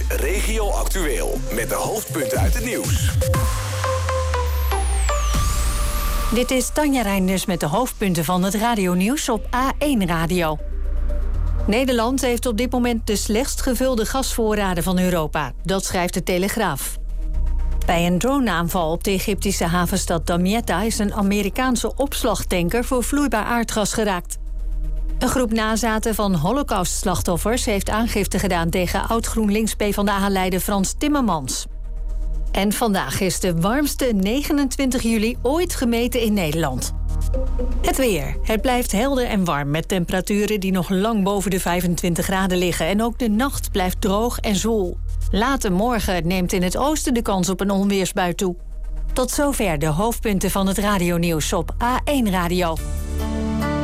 is Regio Actueel. Met de hoofdpunten uit het nieuws. Dit is Tanja Reinders met de hoofdpunten van het radionieuws op A1 Radio. Nederland heeft op dit moment de slechtst gevulde gasvoorraden van Europa. Dat schrijft de Telegraaf. Bij een droneaanval op de Egyptische havenstad Damietta is een Amerikaanse opslagtanker voor vloeibaar aardgas geraakt. Een groep nazaten van Holocaust-slachtoffers heeft aangifte gedaan tegen oud-GroenLinks PvdA-leider Frans Timmermans. En vandaag is de warmste 29 juli ooit gemeten in Nederland. Het weer. Het blijft helder en warm met temperaturen die nog lang boven de 25 graden liggen. En ook de nacht blijft droog en zwoel. Later morgen neemt in het oosten de kans op een onweersbui toe. Tot zover de hoofdpunten van het radionieuws op A1 Radio.